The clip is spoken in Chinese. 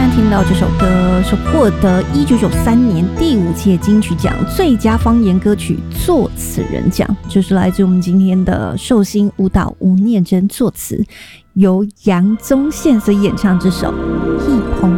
听到这首歌是获得1993年第5届金曲奖最佳方言歌曲作词人奖，就是来自我们今天的寿星舞蹈吴念真作词，由杨宗宪所演唱这首《一抃